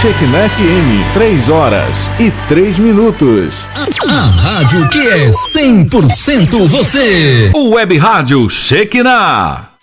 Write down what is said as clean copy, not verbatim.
Shekinah FM, 3h03. A rádio que é 100% você. O Web Rádio Shekinah.